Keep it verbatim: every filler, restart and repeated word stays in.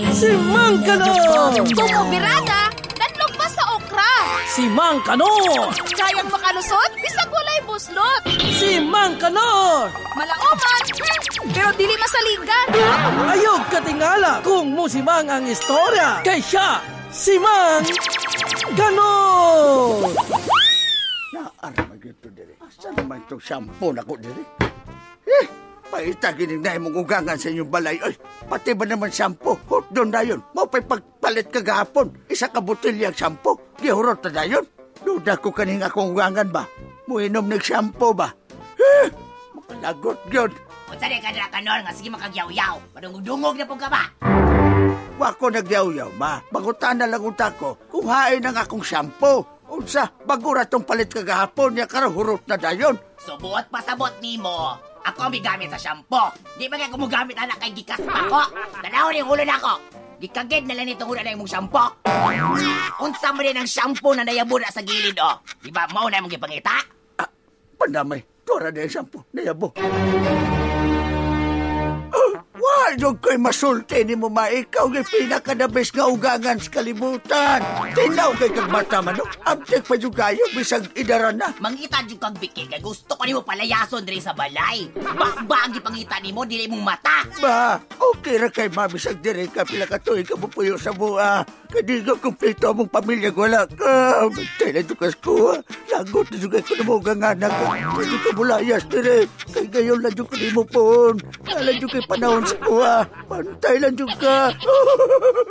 Si Mang Kanor! Tumubirada, danlog pa sa okra. Si Mang Kanor! Kayang makalusot, bisag walay buslot. Si Mang Kanor! Malaoman, pero dili masaligan. Ayog katingala kung musimang ang istorya. Kay siya, si Mang Kanor! Naarama gito diri. Asa naman itong shampoo na ko diri? Eh, paita gining na mong ugangan sa inyong balay. Ay, pati ba naman shampoo? Hot doon na yun. Mo pa'y pagpalit kagahapon. Isa ka botilyang shampoo. Gihurot na na yun. Duda ko kaning akong ugangan ba? Muinom ng shampoo ba? Eh, makalagot yun. Kung saan ka na kanor nga sige makagyaw-yaw. Padungog-dungog na po ka ba? Wako nagyaw-yaw ba? Bagutan na lang unta ko kung hain ang akong shampoo. Unsa, bagura tong palit kagahapon niya karahurot na dayon. Subuot pasabot nimo. Ako ang migamit sa shampoo. Di ba kaya kumugamit anak kay gikas pa ko? Tanaw ni ulo na ako. Gikagid na lang itong ulo na yung shampoo. Unsa mo rin ang shampoo na nayabo na sa gilid, oh. Di ba mao na mong gipangita? Ah, pandamay. Tora na yung shampoo. Nayabo. Why doon ko'y masulti ni mo maikaw yung pinakadabes nga ugangan sa kalibutan? Tinaw kay kag mata man, no? Abtek pa yung kayo, bisag idara na. Mangita dyan kag bikil, kay gusto ko ni mo palayason rin sa balay. Bakbagi pangita ni mo, dili mong mata. Ba, okay ra kay mabisag dire ka pila ka tuig ka bupuyo sa buha. Kadigo kumpleto among pamilya wala ka. Tay na dukas ko, ha? Lagot na juga ko na mo ugangan na ka. Hindi ka bulayas dire. Kay gayon lang yung kanimo po. Kala yung kay panahon sa kuha. Pantay lang yung ka.